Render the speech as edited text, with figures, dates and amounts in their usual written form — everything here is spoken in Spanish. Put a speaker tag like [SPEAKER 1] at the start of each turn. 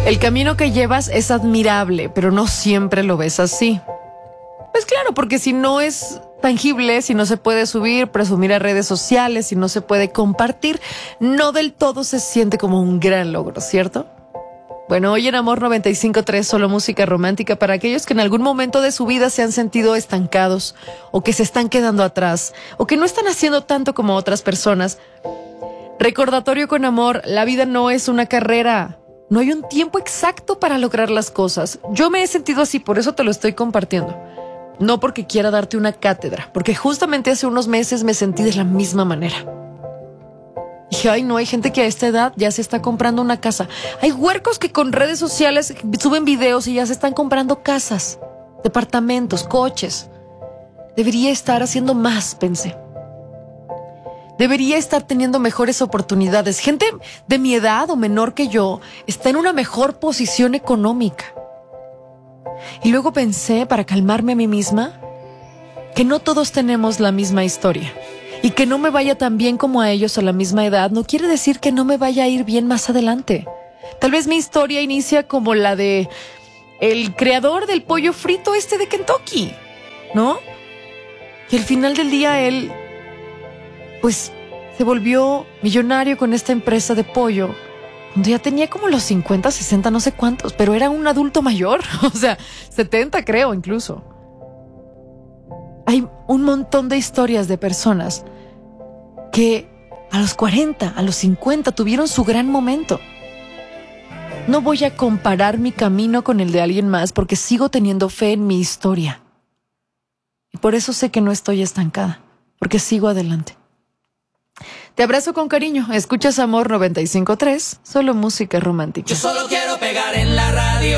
[SPEAKER 1] El camino que llevas es admirable, pero no siempre lo ves así. Pues claro, porque si no es tangible, si no se puede subir, presumir a redes sociales, si no se puede compartir, no del todo se siente como un gran logro, ¿cierto? Bueno, hoy en Amor 95.3, solo música romántica para aquellos que en algún momento de su vida se han sentido estancados o que se están quedando atrás o que no están haciendo tanto como otras personas. Recordatorio con amor, la vida no es una carrera. No hay un tiempo exacto para lograr las cosas. Yo me he sentido así, por eso te lo estoy compartiendo. No porque quiera darte una cátedra, porque justamente hace unos meses me sentí de la misma manera. Dije, ay, no, hay gente que a esta edad ya se está comprando una casa. Hay huercos que con redes sociales suben videos y ya se están comprando casas, departamentos, coches. Debería estar haciendo más, pensé. Debería estar teniendo mejores oportunidades. Gente de mi edad o menor que yo está en una mejor posición económica. Y luego pensé, para calmarme a mí misma, que no todos tenemos la misma historia. Y que no me vaya tan bien como a ellos a la misma edad no quiere decir que no me vaya a ir bien más adelante. Tal vez mi historia inicia como la de el creador del pollo frito de Kentucky, ¿no? Y al final del día él, pues, se volvió millonario con esta empresa de pollo, cuando ya tenía como los 50, 60, no sé cuántos, pero era un adulto mayor, o sea, 70 creo incluso. Hay un montón de historias de personas que a los 40, a los 50 tuvieron su gran momento. No voy a comparar mi camino con el de alguien más porque sigo teniendo fe en mi historia. Y por eso sé que no estoy estancada, porque sigo adelante. Te abrazo con cariño. Escuchas Amor 95.3, solo música romántica.
[SPEAKER 2] Yo solo quiero pegar en la radio.